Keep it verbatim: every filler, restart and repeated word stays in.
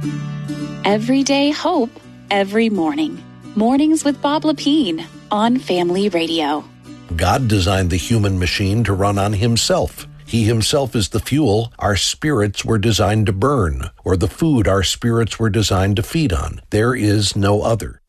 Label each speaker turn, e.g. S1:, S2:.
S1: Everyday hope, every morning. Mornings with Bob Lepine on Family Radio.
S2: God designed the human machine to run on himself. He himself is the fuel our spirits were designed to burn, or the food our spirits were designed to feed on. There is no other.